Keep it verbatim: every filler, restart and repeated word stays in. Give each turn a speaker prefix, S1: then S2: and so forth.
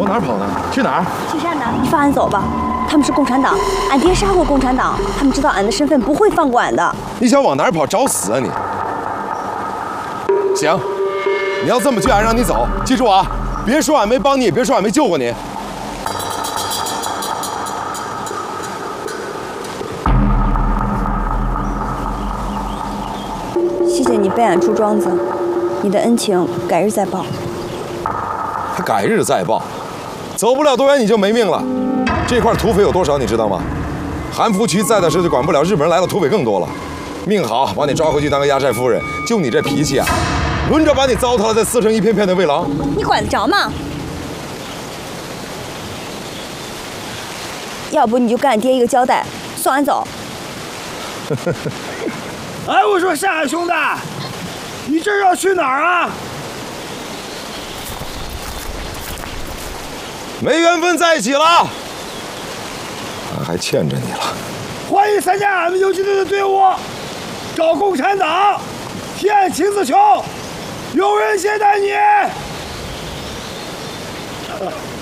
S1: 哪儿跑呢？去哪儿？
S2: 去山南，你放俺走吧。他们是共产党，俺爹杀过共产党，他们知道俺的身份，不会放过俺的。
S1: 你想往哪儿跑？找死啊你！行，你要这么倔，俺让你走。记住啊，别说俺没帮你，也别说俺没救过你。
S2: 谢谢你背俺出庄子，你的恩情改日再报。
S1: 还改日再报？走不了多远你就没命了。这块土匪有多少你知道吗？韩福渠在的时候就管不了，日本人来了土匪更多了。命好，把你抓回去当个压寨夫人。就你这脾气啊，轮着把你糟蹋了，再撕成一片片的喂狼。
S2: 你管得着吗？要不你就跟俺爹一个交代，送俺走。
S3: 哎，我说山海兄弟，你这要去哪儿啊？
S1: 没缘分在一起了，俺还欠着你了。
S3: 欢迎参加俺们游击队的队伍，找共产党，骗秦子琼，有人接待你。